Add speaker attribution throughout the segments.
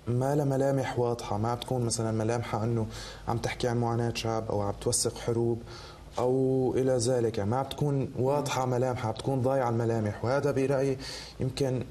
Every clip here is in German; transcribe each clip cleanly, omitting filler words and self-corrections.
Speaker 1: ما لها ملامح واضحة، ما عم تكون مثلا ملامحها أنه عم تحكي عن معاناة شعب أو عم توثق حروب أو إلى ذلك، يعني ما عم تكون واضحة ملامحها، عم تكون ضايعة الملامح. وهذا برأيي يمكن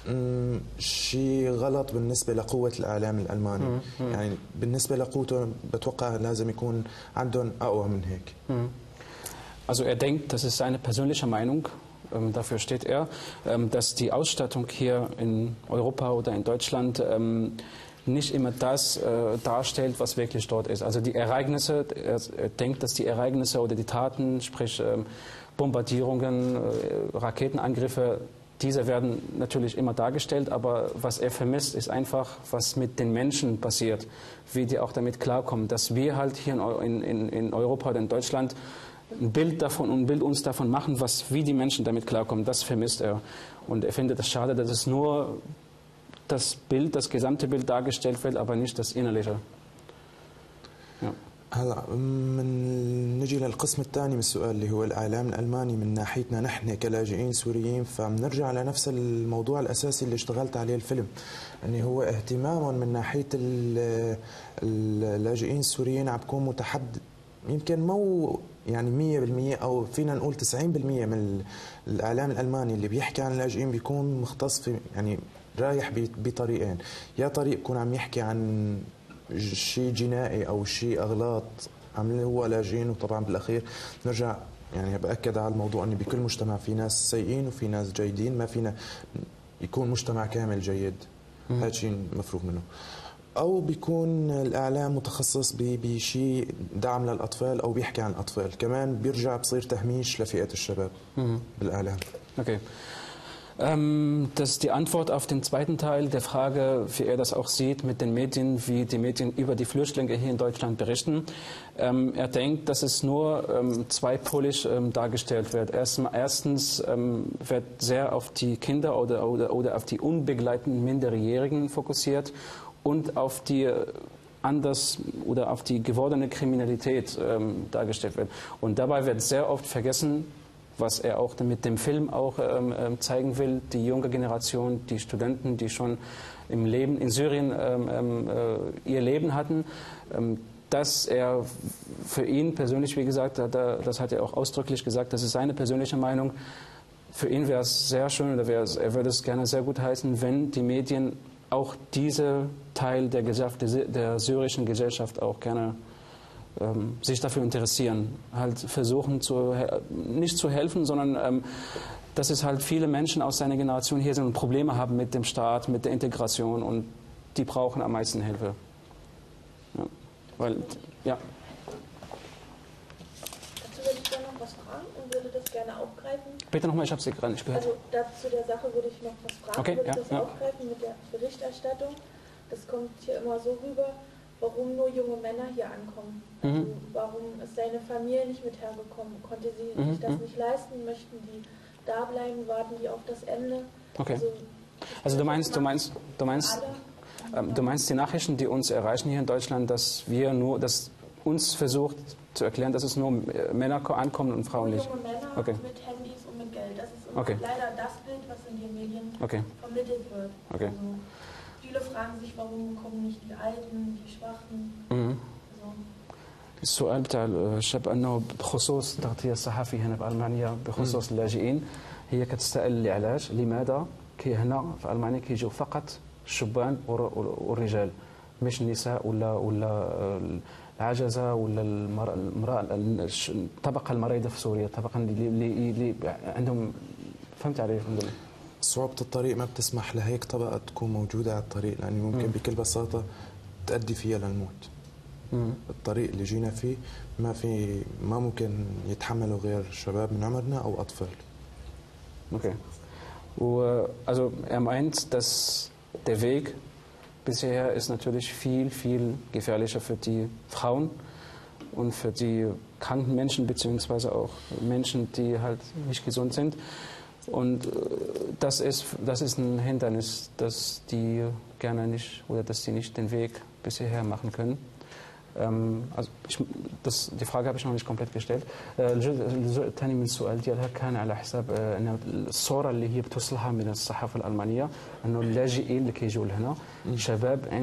Speaker 1: شيء غلط بالنسبة لقوة الإعلام الألماني. يعني بالنسبة لقوته بتوقع لازم يكون عندهم أقوى من هيك.
Speaker 2: Also er denkt, das ist seine persönliche Meinung, dafür steht er, dass die Ausstattung hier in Europa oder in Deutschland nicht immer das darstellt, was wirklich dort ist. Also die Ereignisse, er denkt, dass die Ereignisse oder die Taten, sprich Bombardierungen, Raketenangriffe, diese werden natürlich immer dargestellt, aber was er vermisst, ist einfach, was mit den Menschen passiert, wie die auch damit klarkommen, dass wir halt hier in Europa oder in Deutschland ein Bild davon und ein Bild uns davon machen, wie die Menschen damit klarkommen. Das vermisst er. Und er findet es schade, dass es nur das Bild, das gesamte Bild dargestellt wird, aber nicht das Innerliche. Ja.
Speaker 1: هلا نجي للقسم الثاني من السؤال اللي هو الإعلام الألماني من ناحيتنا نحن كلاجئين سوريين، فبنرجع لنفس الموضوع الأساسي اللي اشتغلت عليه الفيلم، يعني هو اهتمامهم من ناحية اللاجئين السوريين عم بكون متحدد، يمكن مو يعني 100% أو فينا نقول 90% من الإعلام الألماني اللي بيحكي عن اللاجئين بيكون مختص في يعني رايح بطريقين، يا طريق يكون عم يحكي عن شيء جنائي أو شيء أغلاط عمله هو لاجئين، وطبعا بالأخير نرجع يعني بأكد على الموضوع أن بكل مجتمع في ناس سيئين وفي ناس جيدين، ما فينا يكون مجتمع كامل جيد، هذا شيء مفروغ منه. أو بيكون الإعلام متخصص بشيء دعم للأطفال أو بيحكي عن الأطفال، كمان بيرجع بصير تهميش لفئة الشباب بالإعلام.
Speaker 2: Okay. Das ist die Antwort auf den zweiten Teil der Frage, wie er das auch sieht mit den Medien, wie die Medien über die Flüchtlinge hier in Deutschland berichten. Er denkt, dass es nur zweipolig dargestellt wird. Erstens wird sehr auf die Kinder oder auf die unbegleiteten Minderjährigen fokussiert und auf die anders oder auf die gewordene Kriminalität dargestellt wird. Und dabei wird sehr oft vergessen, was er auch mit dem Film auch zeigen will, die junge Generation, die Studenten, die schon im Leben in Syrien ihr Leben hatten, dass er für ihn persönlich, wie gesagt, das hat er auch ausdrücklich gesagt, das ist seine persönliche Meinung, für ihn wäre es sehr schön oder er würde es gerne sehr gut heißen, wenn die Medien auch diese Teil der syrischen Gesellschaft auch gerne sich dafür interessieren, halt versuchen nicht zu helfen, sondern dass es halt viele Menschen aus seiner Generation hier sind und Probleme haben mit dem Staat, mit der Integration und die brauchen am meisten Hilfe. Ja. Weil, ja.
Speaker 3: Dazu würde ich gerne noch was fragen und würde das gerne aufgreifen.
Speaker 2: Bitte nochmal, ich habe Sie gerade nicht gehört.
Speaker 3: Also zu der Sache würde ich noch was fragen,
Speaker 2: okay,
Speaker 3: würde das aufgreifen mit der Berichterstattung. Das kommt hier immer so rüber, warum nur junge Männer hier ankommen. Also warum ist seine Familie nicht mit hergekommen? Konnte sie sich das nicht leisten? Möchten die da bleiben? Warten die auf das Ende?
Speaker 2: Okay. Also du meinst die Nachrichten, die uns erreichen hier in Deutschland, dass uns versucht zu erklären, dass es nur Männer ankommen und Frauen nicht?
Speaker 3: Junge Männer mit Handys und mit Geld. Das ist leider das Bild, was in den Medien vermittelt wird.
Speaker 2: Okay.
Speaker 3: Also, viele fragen sich, warum kommen nicht die Alten, die Schwachen.
Speaker 2: السؤال بتاع الشاب انه بخصوص التغطيه الصحفيه هنا في المانيا بخصوص اللاجئين، هي كتستقل العلاج لماذا هنا في المانيا كيجيو فقط الشبان والرجال، مش النساء ولا العجزه ولا المراه الطبقه المريضه في سوريا، الطبقه اللي عندهم فهمت علي الحمد لله.
Speaker 1: صعوبة الطريق ما بتسمح لهيك طبقة تكون موجودة على الطريق، لأن ممكن بكل بساطة تؤدي فيها للموت. الطريق اللي جينا فيه ما ممكن يتحمله غير شباب من عمرنا أو أطفال.
Speaker 2: Okay. Also er meint, dass der Weg bisher ist natürlich viel, viel gefährlicher für die Frauen und für die kranken Menschen beziehungsweise auch Menschen, die halt nicht gesund sind. Und das ist ein Hindernis, dass die gerne nicht oder dass die nicht den Weg bis hierher machen können. Also die Frage habe ich noch nicht komplett gestellt. الجزء الثاني من السؤال ديالها كان على حساب ان الصوره اللي هي بتوصلها من الصحافه الالمانيه انه اللاجئين اللي كيجوا لهنا شباب